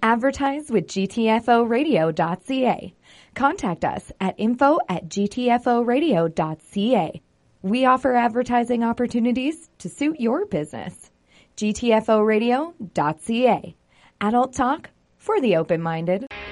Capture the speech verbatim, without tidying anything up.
Advertise with G T F O radio dot C A. Contact us at info at G T F O radio dot C A. We offer advertising opportunities to suit your business. G T F O radio dot C A. Adult talk for the open-minded.